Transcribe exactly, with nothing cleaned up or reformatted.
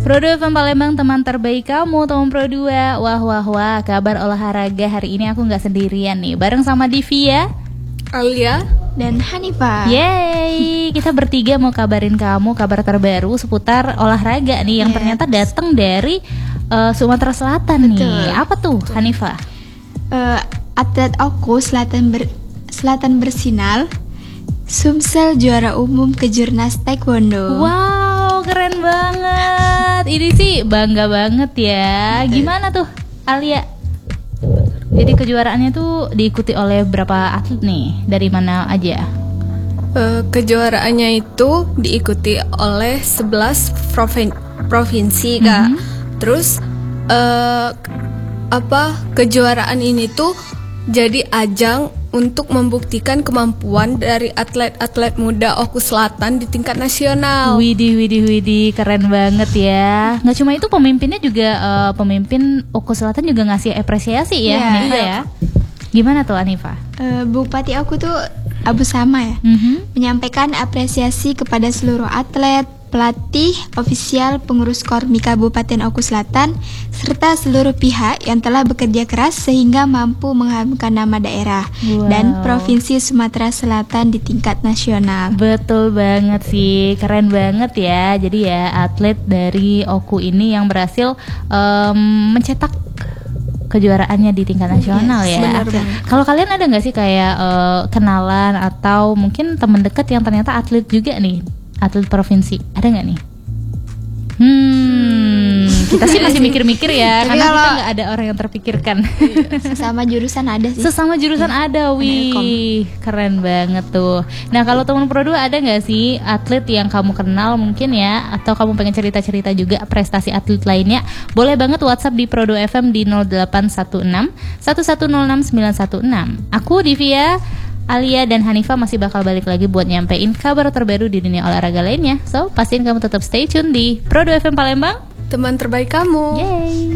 Pro dua F M Palembang, teman terbaik kamu, teman Pro dua. Wah wah wah, kabar olahraga hari ini aku gak sendirian nih, bareng sama Divya, Alia, dan Hanifah. Yeay, kita bertiga mau kabarin kamu kabar terbaru seputar olahraga nih, yang Yes. ternyata datang dari uh, Sumatera Selatan. Betul. nih. Apa tuh, Hanifah? Uh, atlet aku Selatan ber, Selatan bersinar, Sumsel juara umum kejurnas taekwondo. Wow, keren banget. Ini sih bangga banget ya. Gimana tuh, Alia? Jadi kejuaraannya tuh diikuti oleh berapa atlet nih? Dari mana aja? uh, kejuaraannya itu diikuti oleh sebelas provin- provinsi kak. Mhm. Terus uh, apa kejuaraan ini tuh jadi ajang untuk membuktikan kemampuan dari atlet-atlet muda Oku Selatan di tingkat nasional. Widih, widih, widih, keren banget ya. Nggak cuma itu, pemimpinnya juga uh, pemimpin Oku Selatan juga ngasih apresiasi ya, Iya. Hanifa Iya. ya. Gimana tuh, Hanifa? Uh, Bupati aku tuh Abu Sama ya, Mhm. menyampaikan apresiasi kepada seluruh atlet, pelatih, ofisial, pengurus Kormi Kabupaten Oku Selatan, serta seluruh pihak yang telah bekerja keras sehingga mampu mengharumkan nama daerah Wow. dan Provinsi Sumatera Selatan di tingkat nasional. Betul banget sih, keren banget ya. Jadi ya atlet dari Oku ini yang berhasil em, mencetak kejuaraannya di tingkat nasional Yes, ya. benar banget. Kalau kalian ada nggak sih kayak eh, kenalan atau mungkin teman dekat yang ternyata atlet juga nih, atlet provinsi, ada nggak nih? Hmm, kita sih masih mikir-mikir ya, Tapi karena kita kalau- nggak ada orang yang terpikirkan. Sesama jurusan ada sih. Sesama jurusan ada, wih, keren banget tuh. Nah, kalau teman Pro dua ada nggak sih atlet yang kamu kenal mungkin ya, atau kamu pengen cerita-cerita juga prestasi atlet lainnya? Boleh banget WhatsApp di Pro dua F M di nol delapan satu enam satu satu nol enam sembilan satu enam. Aku Divya, Alia dan Hanifah masih bakal balik lagi buat nyampein kabar terbaru di dunia olahraga lainnya. So, pastiin kamu tetap stay tune di Pro dua F M Palembang. Teman terbaik kamu. Yeay.